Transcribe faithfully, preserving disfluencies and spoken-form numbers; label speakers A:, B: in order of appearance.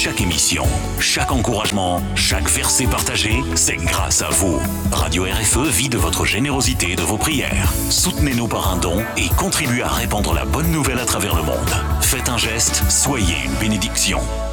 A: Chaque émission, chaque encouragement, chaque verset partagé, c'est grâce à vous. Radio R F E vit de votre générosité et de vos prières. Soutenez-nous par un don et contribuez à répandre la bonne nouvelle à travers le monde. Faites un geste, soyez une bénédiction.